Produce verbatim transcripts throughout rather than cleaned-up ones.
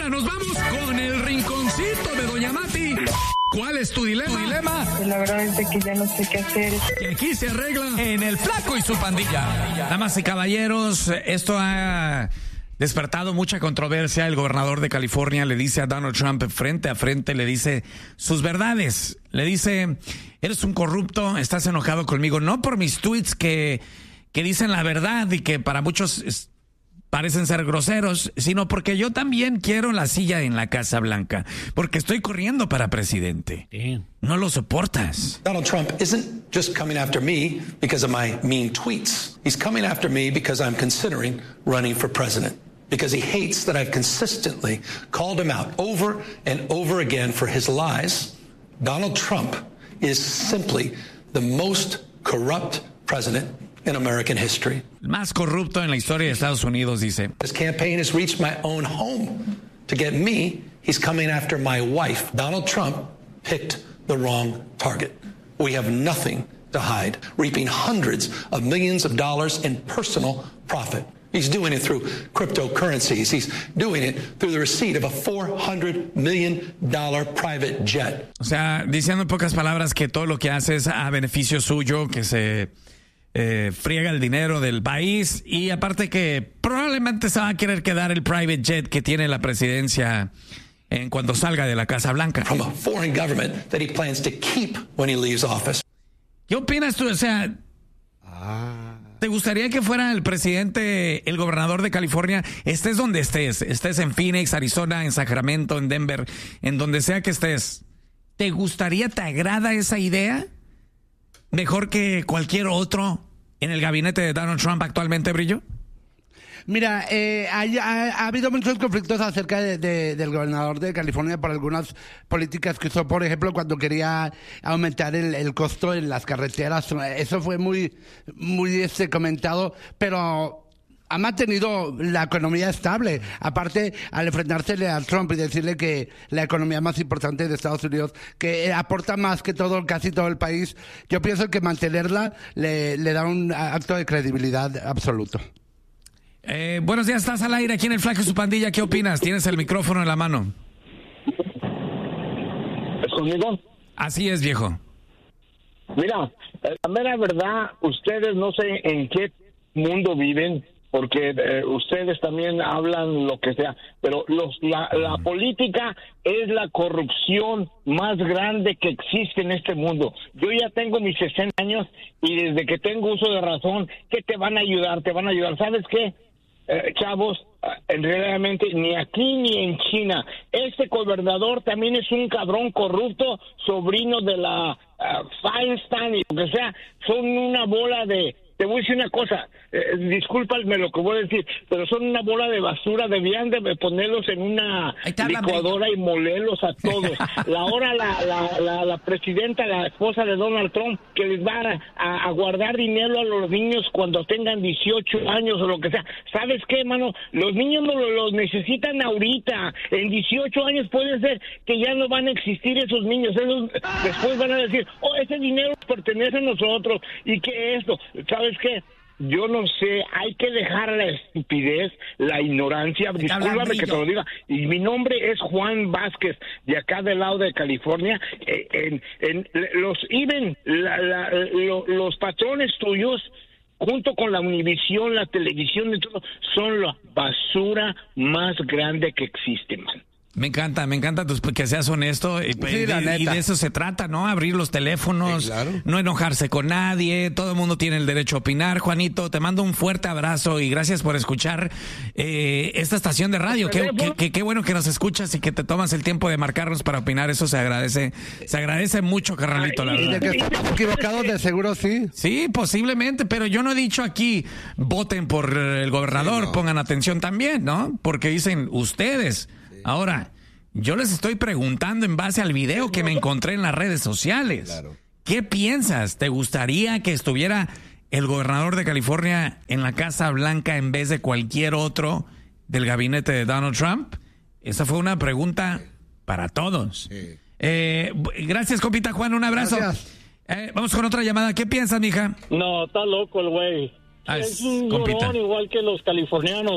Ahora nos vamos con el rinconcito de Doña Mati. ¿Cuál es tu dilema? dilema? La verdad es de que ya no sé qué hacer. Que aquí se arregla en El Flaco y su pandilla. Damas y caballeros, esto ha despertado mucha controversia. El gobernador de California le dice a Donald Trump frente a frente, le dice sus verdades. Le dice, eres un corrupto, estás enojado conmigo, no por mis tweets que, que dicen la verdad y que para muchos es, parecen ser groseros, sino porque yo también quiero la silla en la Casa Blanca, porque estoy corriendo para presidente. Damn. No lo soportas. Donald Trump isn't just coming after me because of my mean tweets. He's coming after me because I'm considering running for president. Because he hates that I've consistently called him out over and over again for his lies. Donald Trump is simply the most corrupt president in American history. El más corrupto en la historia de Estados Unidos, dice. His campaign has reached my own home. To get me, he's coming after my wife. Donald Trump picked the wrong target. We have nothing to hide, reaping hundreds of millions of dollars in personal profit. He's doing it through cryptocurrencies. He's doing it through the receipt of a four hundred million dollars private jet. O sea, diciendo en pocas palabras que todo lo que hace es a beneficio suyo, que se eh, friega el dinero del país y aparte que probablemente se va a querer quedar el private jet que tiene la presidencia en cuanto salga de la Casa Blanca. From a foreign government that he plans to keep when he leaves office. ¿Qué opinas tú? O sea, ¿te gustaría que fuera el presidente, el gobernador de California, estés donde estés, estés en Phoenix, Arizona, en Sacramento, en Denver, en donde sea que estés? ¿Te gustaría, te agrada esa idea? ¿Mejor que cualquier otro en el gabinete de Donald Trump actualmente, Brillo? Mira, eh, hay, ha, ha habido muchos conflictos acerca de, de, del gobernador de California por algunas políticas que hizo, por ejemplo, cuando quería aumentar el, el costo en las carreteras. Eso fue muy, muy este, comentado, pero ha mantenido la economía estable. Aparte, al enfrentársele a Trump y decirle que la economía más importante de Estados Unidos, que aporta más que todo, casi todo el país, yo pienso que mantenerla le, le da un acto de credibilidad absoluto. Eh, buenos días, estás al aire aquí en El Flaco y su pandilla. ¿Qué opinas? Tienes el micrófono en la mano. ¿Es conmigo? Así es, viejo. Mira, la mera verdad, ustedes no sé en qué mundo viven, porque eh, ustedes también hablan lo que sea, pero los, la, la política es la corrupción más grande que existe en este mundo. Yo ya tengo mis sesenta años y desde que tengo uso de razón, ¿qué te van a ayudar? Te van a ayudar. ¿Sabes qué? Eh, chavos, eh, realmente ni aquí ni en China. Este gobernador también es un cabrón corrupto, sobrino de la uh, Feinstein y lo que sea. Son una bola de... Te voy a decir una cosa, eh, discúlpame lo que voy a decir, pero son una bola de basura, debían de ponerlos en una licuadora y molerlos a todos. La hora la, la, la, la presidenta, la esposa de Donald Trump, que les va a, a guardar dinero a los niños cuando tengan dieciocho años o lo que sea. ¿Sabes qué, mano? Los niños no los necesitan ahorita. En dieciocho años puede ser que ya no van a existir esos niños. Esos después van a decir, oh, ese dinero pertenece a nosotros y que esto, ¿sabes? ¿Sabes qué? Yo no sé, hay que dejar la estupidez, la ignorancia, discúlpame que te lo diga, y mi nombre es Juan Vázquez, de acá del lado de California, eh, en, en los even, la, la, lo, los patrones tuyos, junto con la Univisión, la televisión y todo, son la basura más grande que existe, man. Me encanta, me encanta tus, que seas honesto y, sí, y, y de eso se trata, ¿no? Abrir los teléfonos, sí, claro. No enojarse con nadie, todo el mundo tiene el derecho a opinar. Juanito, te mando un fuerte abrazo y gracias por escuchar eh, esta estación de radio. Qué, qué, qué, qué bueno que nos escuchas y que te tomas el tiempo de marcarnos para opinar, eso se agradece, se agradece mucho, carnalito, la verdad. Y de que estamos equivocados, de seguro sí. Sí, posiblemente, pero yo no he dicho aquí, voten por el gobernador, sí, no. Pongan atención también, ¿no? Porque dicen ustedes. Ahora, yo les estoy preguntando en base al video que me encontré en las redes sociales. Claro. ¿Qué piensas? ¿Te gustaría que estuviera el gobernador de California en la Casa Blanca en vez de cualquier otro del gabinete de Donald Trump? Esa fue una pregunta para todos. Sí. Eh, gracias, compita Juan, un abrazo. Eh, vamos con otra llamada. ¿Qué piensas, mija? No, está loco el güey. Ah, es un llorón igual que los californianos.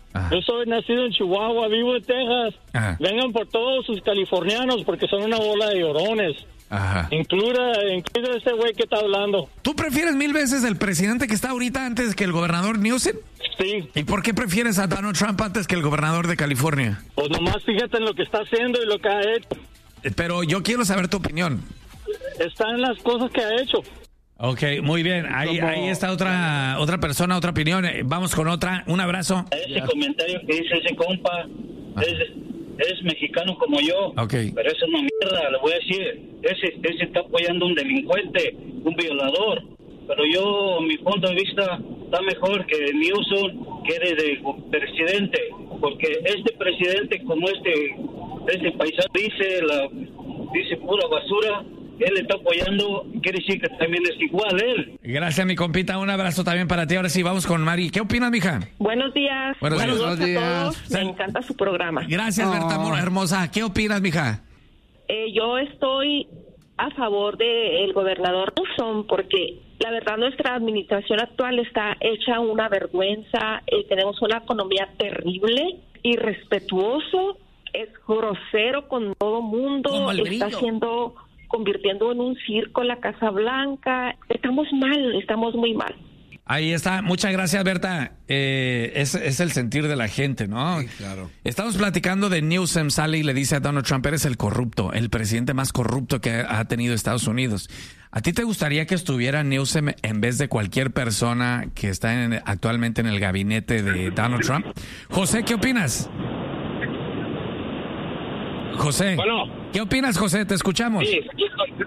Ajá. Yo soy nacido en Chihuahua, vivo en Texas. Ajá. Vengan por todos sus californianos porque son una bola de llorones. Ajá. Incluida, incluida ese güey que está hablando. ¿Tú prefieres mil veces el presidente que está ahorita antes que el gobernador Newsom? Sí. ¿Y por qué prefieres a Donald Trump antes que el gobernador de California? Pues nomás fíjate en lo que está haciendo y lo que ha hecho. Pero yo quiero saber tu opinión. Está en las cosas que ha hecho. Ok, muy bien. Ahí, Como- ahí está otra otra persona, otra opinión. Eh, Vamos con otra. Un abrazo. Ese comentario que dice ese compa es, es mexicano como yo, Ok. pero eso es una mierda, le voy a decir. Ese, ese está apoyando a un delincuente, un violador. Pero yo, mi punto de vista, está mejor que Newsom quede de presidente, porque este presidente, como este, este paisano dice, la, dice pura basura, él está apoyando, quiere decir que también es igual él. Gracias, mi compita. Un abrazo también para ti. Ahora sí, vamos con Mari. ¿Qué opinas, mija? Buenos días. Buenos días. Saludos Buenos días. a todos. Me encanta su programa. Gracias, Oh. Berta amor, hermosa. ¿Qué opinas, mija? Eh, yo estoy a favor del gobernador Newsom porque la verdad nuestra administración actual está hecha una vergüenza. Eh, tenemos una economía terrible, irrespetuoso, es grosero con todo mundo, Como el está brillo. haciendo, convirtiendo en un circo la Casa Blanca. Estamos mal, estamos muy mal. Ahí está. Muchas gracias, Berta. Eh, es, es el sentir de la gente, ¿no? Sí, claro. Estamos platicando de Newsom. Sale y le dice a Donald Trump, eres el corrupto, el presidente más corrupto que ha tenido Estados Unidos. ¿A ti te gustaría que estuviera Newsom en vez de cualquier persona que está en- actualmente en el gabinete de Donald Trump? José, ¿qué opinas? José. Bueno. ¿Qué opinas, José? Te escuchamos. Sí, aquí estoy.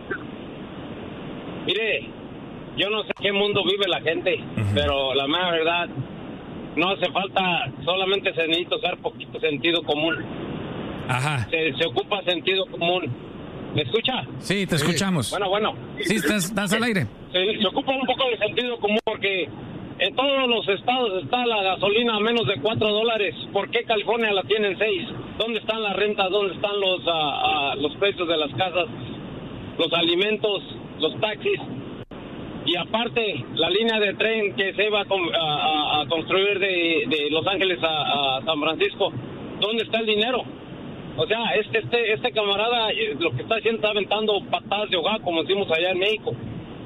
Mire, yo no sé qué mundo vive la gente, pero la mera verdad, no hace falta, solamente se necesita usar poquito sentido común. Ajá. Se, se ocupa sentido común. ¿Me escucha? Sí, te escuchamos. Bueno, bueno. Sí, estás, estás al aire. Se, se ocupa un poco de sentido común porque en todos los estados está la gasolina a menos de cuatro dólares. ¿Por qué California la tiene en seis? ¿Dónde están las rentas? ¿Dónde están los, ah, ah, los precios de las casas? Los alimentos, los taxis. Y aparte, la línea de tren que se iba a, con- a- a- a construir de, de Los Ángeles a, a San Francisco, ¿dónde está el dinero? O sea, este este este camarada eh, lo que está haciendo está aventando patadas de hogar, como decimos allá en México.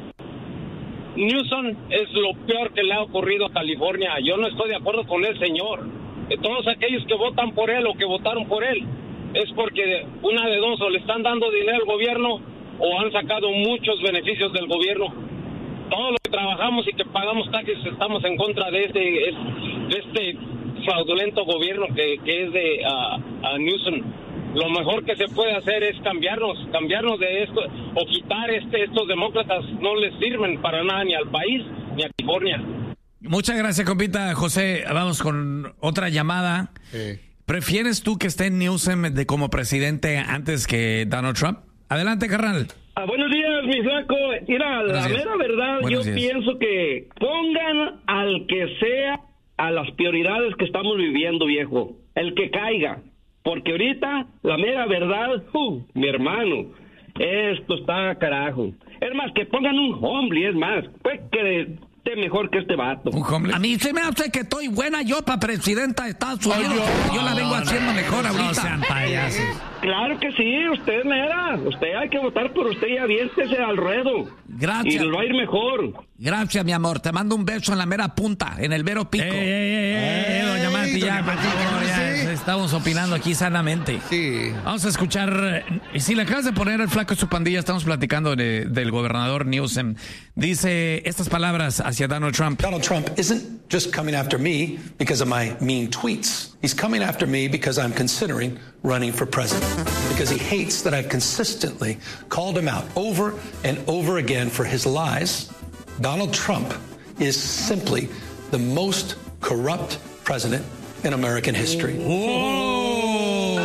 Newsom es lo peor que le ha ocurrido a California. Yo no estoy de acuerdo con el señor. Eh, Todos aquellos que votan por él o que votaron por él es porque una de dos, o le están dando dinero al gobierno o han sacado muchos beneficios del gobierno. Todos los que trabajamos y que pagamos taxes estamos en contra de este, de este fraudulento gobierno que, que es de uh, uh, Newsom. Lo mejor que se puede hacer es cambiarnos, cambiarnos de esto o quitar este estos demócratas. No les sirven para nada ni al país ni a California. Muchas gracias, compita. José, vamos con otra llamada. Sí. ¿Prefieres tú que esté Newsom de como presidente antes que Donald Trump? Adelante, carnal. Ah, buenos días, mi flaco. Mira, Buenos la días. mera verdad, Buenos yo días. pienso que pongan al que sea a las prioridades que estamos viviendo, viejo. El que caiga. Porque ahorita, la mera verdad, uh, mi hermano, esto está carajo. Es más, que pongan un hombre, es más, pues que esté mejor que este vato. Un homeless. A mí se me hace que estoy buena yo para presidenta de Estados Unidos. yo la vengo haciendo mejor ahorita. No sean payasos. Claro que sí, usted mera. Usted hay que votar por usted y aviéntese al ruedo. Gracias. Y nos va a ir mejor. Gracias, mi amor. Te mando un beso en la mera punta, en el vero pico. ey, ey, doña Marti, ya, doña por Marti, favor, ya, cálmese. estamos opinando aquí sanamente. Sí. Vamos a escuchar, eh, si le acabas de poner el flaco y su pandilla, estamos platicando de- del gobernador Newsom. Dice estas palabras hacia Donald Trump. Donald Trump isn't just coming after me because of my mean tweets. He's coming after me because I'm considering running for president. Because he hates that I've consistently called him out over and over again for his lies. Donald Trump is simply the most corrupt president in American history. ¡Oh!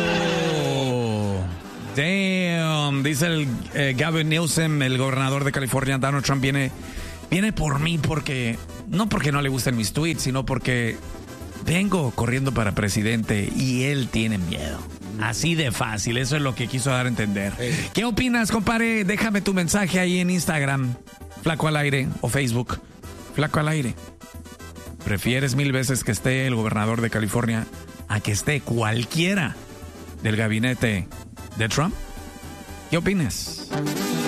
Damn, dice el eh, Gavin Newsom, el gobernador de California. Donald Trump viene, viene por mí porque, no porque no le gusten mis tweets, sino porque vengo corriendo para presidente y él tiene miedo. Así de fácil, eso es lo que quiso dar a entender. ¿Qué opinas, compadre? Déjame tu mensaje ahí en Instagram, Flaco al Aire, o Facebook, Flaco al Aire. ¿Prefieres mil veces que esté el gobernador de California a que esté cualquiera del gabinete de Trump? ¿Qué opinas?